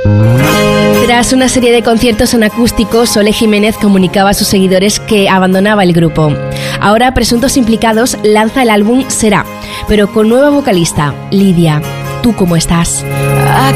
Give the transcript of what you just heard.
Tras una serie de conciertos en acústico, Sole Jiménez comunicaba a sus seguidores que abandonaba el grupo. Ahora Presuntos Implicados lanza el álbum Será, pero con nueva vocalista, Lidia. ¿Tú cómo estás? I